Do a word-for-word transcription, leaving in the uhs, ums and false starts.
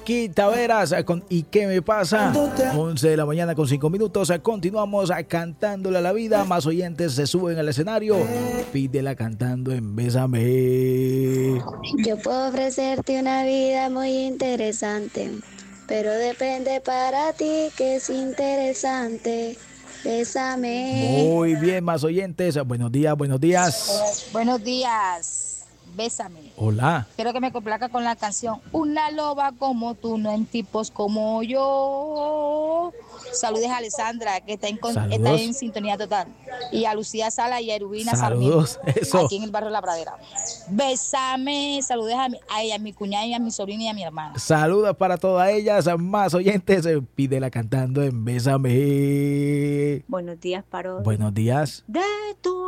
Vicky Taveras con ¿Y qué me pasa? once de la mañana con cinco minutos. Continuamos cantándole a la vida. Más oyentes se suben al escenario. Pídela cantando en Bésame. Yo puedo ofrecerte una vida muy interesante, pero depende para ti que es interesante. Bésame. Muy bien, más oyentes. Buenos días, buenos días. Buenos días. Bésame. Hola. Quiero que me complazca con la canción Una loba como tú, no en tipos como yo. Saludes a Alessandra, que está en, con, está en sintonía total. Y a Lucía Sala y a Erubina Saludos, Sarmiento, eso. aquí en el barrio La Pradera. Bésame. Saludes a, mi, a ella, a mi cuñada y a mi sobrina y a mi hermana. Saludos para todas ellas. Más oyentes. Pídela cantando en Bésame. Buenos días, Parodi. Buenos días. De tu